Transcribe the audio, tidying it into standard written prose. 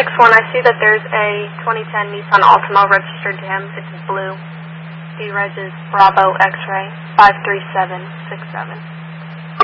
next one, I see that there's a 2010 Nissan Altima registered to him. It's blue. D-Reg is Bravo X-Ray 53767.